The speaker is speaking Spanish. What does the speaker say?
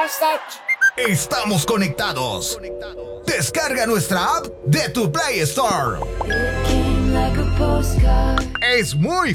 Estamos conectados. Descarga nuestra app de tu Play Store. Es muy